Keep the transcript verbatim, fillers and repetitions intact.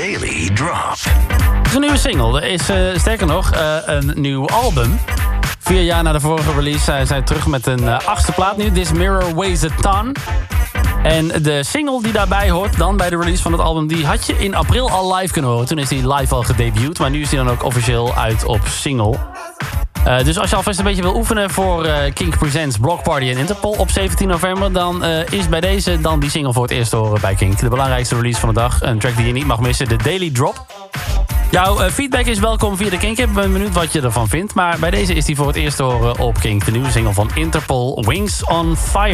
Daily Drop. Het is een nieuwe single. Er is, uh, sterker nog, uh, een nieuw album. Vier jaar na de vorige release zijn zij terug met een uh, achtste plaat nu. This Mirror Weighs a Ton. En de single die daarbij hoort, dan bij de release van het album, die had je in april al live kunnen horen. Toen is die live al gedebuteerd, maar nu is die dan ook officieel uit op single. Uh, dus als je alvast een beetje wil oefenen voor uh, Kink Presents Block Party en Interpol op zeventien november... dan uh, is bij deze dan die single voor het eerst te horen bij Kink. De belangrijkste release van de dag, een track die je niet mag missen, de Daily Drop. Jouw uh, feedback is welkom via de Kink. Ik ben benieuwd wat je ervan vindt. Maar bij deze is die voor het eerst te horen op Kink. De nieuwe single van Interpol, Wings on Fire.